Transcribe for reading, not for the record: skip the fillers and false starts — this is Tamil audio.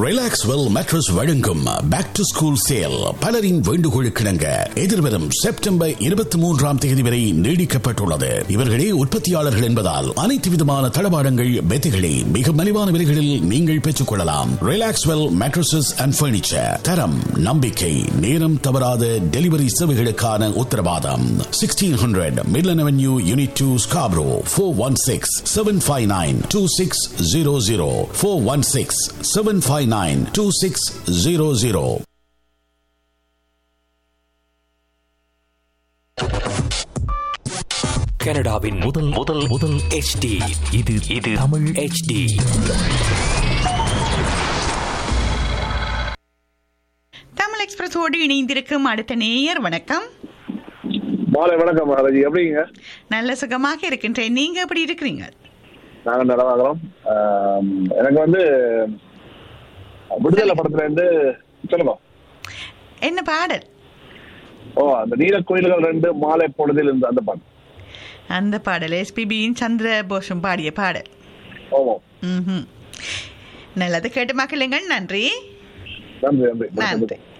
ரிலாக்ஸ்வெல் மேட்ரஸ் வழங்கும் பேக் டு ஸ்கூல் சேல். பலரின் வேண்டுகோளுக்கிணங்க எதிர்வரும் செப்டம்பர் 23 வரை நீடிக்கப்பட்டுள்ளது. இவர்களே உற்பத்தியாளர்கள் என்பதால் அனைத்து விதமான தளபாடங்கள் பெத்திகளை மிக மலிவான விலைகளில் நீங்கள் பெற்றுக் கொள்ளலாம். Relaxwell mattresses and furniture. தரம், நம்பிக்கை, நேரம் தவறாத டெலிவரி சேவைகளுக்கான உத்தரவாதம். 1600 Midland Avenue, Unit 2, Scarborough. 416-759-2600. 416-759-2600. கனடாவின் முதல் HD. இது தமிழ் HD. தமிழ் எக்ஸ்பிரஸோடு இணைந்திருக்கும் அடுத்த நேயர். வணக்கம். மாலை வணக்கம் மகாராஜி, எப்படிங்க? நல்ல சுகமாக இருக்கின்றேன். நீங்க எப்படி இருக்கிறீங்க? நாங்கள் நலமாகிறோம். எனக்கு விடுதலை படத்துல இருந்து சொல்லுங்க. என்ன பாடல்? அந்த நீலக்கோயில்கள் 2 மாலை பொழுதில் இருந்து அந்த பாடல். அந்த பாடல் எஸ்பிபியின் சந்திரபோஷம் பாடிய பாடல். நல்லது, கேட்டு மக்களுங்கள். நன்றி. நன்றி.